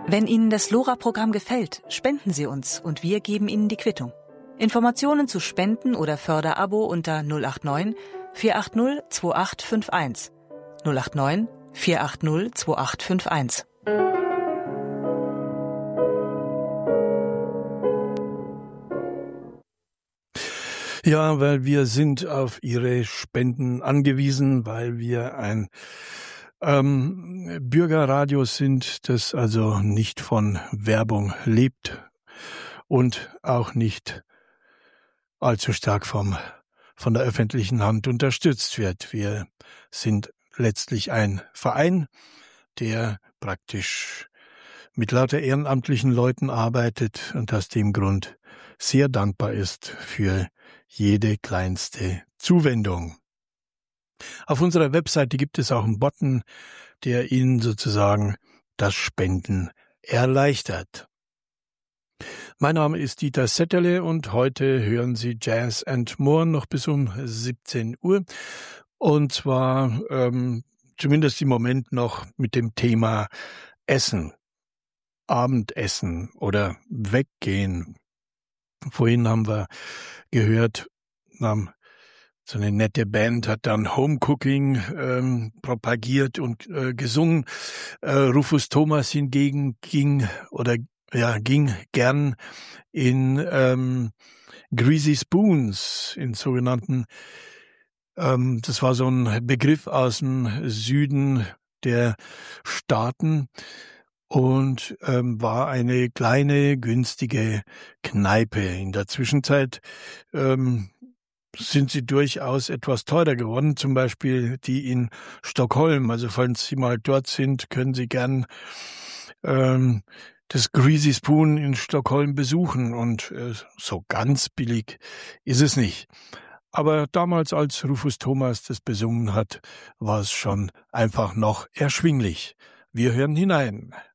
Wenn Ihnen das LoRa-Programm gefällt, spenden Sie uns und wir geben Ihnen die Quittung. Informationen zu Spenden oder Förderabo unter 089 480 2851. 089 480 2851. Ja, weil wir sind auf Ihre Spenden angewiesen, weil wir ein Bürgerradio sind, das also nicht von Werbung lebt und auch nicht allzu stark von der öffentlichen Hand unterstützt wird. Wir sind letztlich ein Verein, der praktisch mit lauter ehrenamtlichen Leuten arbeitet und aus dem Grund sehr dankbar ist für jede kleinste Zuwendung. Auf unserer Webseite gibt es auch einen Button, der Ihnen sozusagen das Spenden erleichtert. Mein Name ist Dieter Setterle und heute hören Sie Jazz and More noch bis um 17 Uhr. Und zwar zumindest im Moment noch mit dem Thema Essen, Abendessen oder Weggehen. Vorhin haben wir gehört, so eine nette Band hat dann Homecooking propagiert und gesungen. Rufus Thomas hingegen ging gern in Greasy Spoons, in sogenannten, das war so ein Begriff aus dem Süden der Staaten und war eine kleine, günstige Kneipe. In der Zwischenzeit sind sie durchaus etwas teurer geworden, zum Beispiel die in Stockholm. Also falls Sie mal dort sind, können Sie gern das Greasy Spoon in Stockholm besuchen und so ganz billig ist es nicht. Aber damals, als Rufus Thomas das besungen hat, war es schon einfach noch erschwinglich. Wir hören hinein.